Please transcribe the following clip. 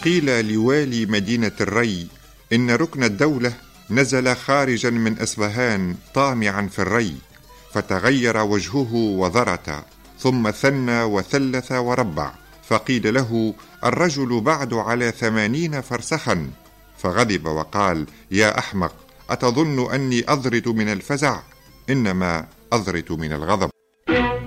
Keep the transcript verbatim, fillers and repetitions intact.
قيل لوالي مدينة الري إن ركن الدولة نزل خارجا من أسفهان طامعا في الري، فتغير وجهه وضرت، ثم ثنى وثلث وربع، فقيل له: الرجل بعد على ثمانين فرسخا. فغضب وقال: يا أحمق، أتظن أني أضرد من الفزع؟ إنما أضرد من الغضب.